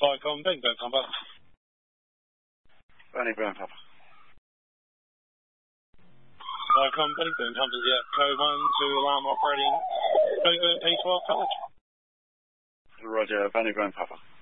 Vicom, Bingo, Papa. Vannebrand, Papa. Vicom, Bingo, Papa, yeah. Code 1 to alarm operating. Bingo, P12, College. Roger, Vannebrand, Papa.